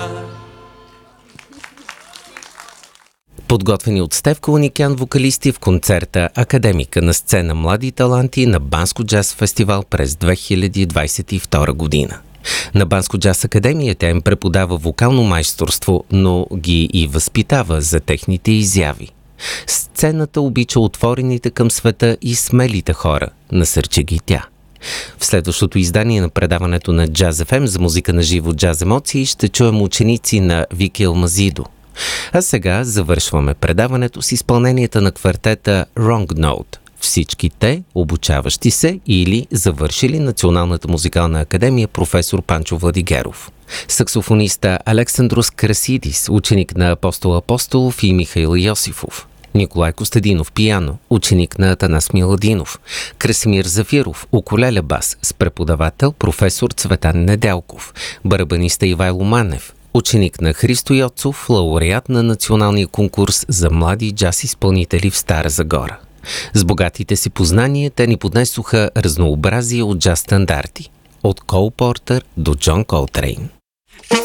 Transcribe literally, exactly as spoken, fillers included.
Подготвени от Стефка Уникян вокалисти в концерта Академика на сцена Млади таланти на Банско джаз фестивал през две хиляди двадесет и втора година. На Банско джаз академия тя им преподава вокално майсторство, но ги и възпитава за техните изяви. Сцената обича отворените към света и смелите хора. Насърча ги тя. В следващото издание на предаването на Джаз еф ем за музика на живо Джаз емоции ще чуем ученици на Вики Алмазидо. А сега завършваме предаването с изпълненията на квартета Wrong Note. Всички те, обучаващи се или завършили Националната музикална академия професор Панчо Владигеров. Саксофониста Александрос Красидис, ученик на Апостол Апостолов и Михаил Йосифов. Николай Костадинов, пиано, ученик на Атанас Миладинов. Красимир Зафиров, укулеле бас, с преподавател професор Цветан Неделков. Барабаниста Ивайло Манев, ученик на Христо Йоцов, лауреат на националния конкурс за млади джаз изпълнители в Стара Загора. С богатите си познания те ни поднесоха разнообразие от джаз стандарти, от Кол Портер до Джон Колтрейн.